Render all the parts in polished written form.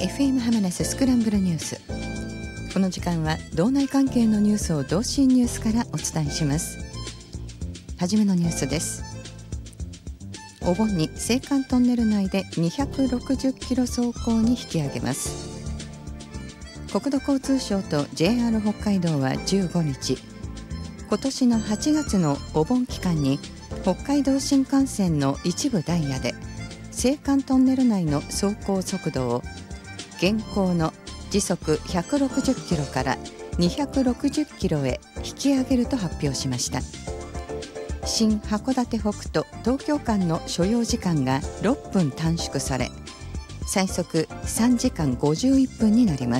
FM ハマナススクランブルニュース。この時間は道内関係のニュースを同心ニュースからお伝えします。はじめのニュースです。お盆に青函トンネル内で260キロ走行に引き上げます。国土交通省と JR 北海道は15日、今年の8月のお盆期間に北海道新幹線の一部ダイヤで青函トンネル内の走行速度を現行の時速160キロから260キロへ引き上げると発表しました。新函館北と東京間の所要時間が6分短縮され、最速3時間51分になります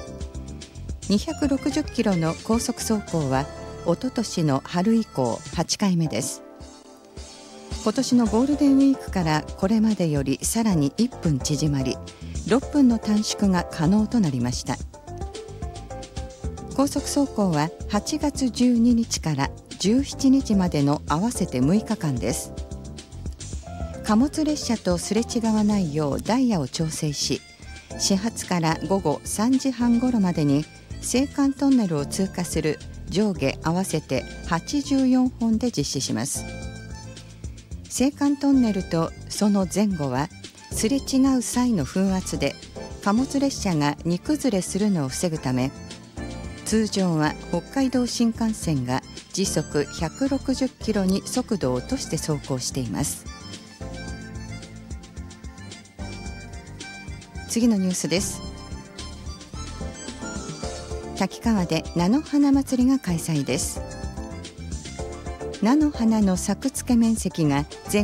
。260キロの高速走行はおととしの春以降8回目です。今年のゴールデンウィークからこれまでよりさらに1分縮まり、6分の短縮が可能となりました。高速走行は8月12日から17日までの合わせて6日間です。貨物列車とすれ違わないようダイヤを調整し、始発から午後3時半ごろまでに青函トンネルを通過する上下合わせて84本で実施します。青函トンネルとその前後はすれ違う際の風圧で貨物列車が荷崩れするのを防ぐため、通常は北海道新幹線が時速160キロに速度を落として走行しています。次のニュースです。滝川で菜の花祭りが開催です。菜の花の作付け面積が全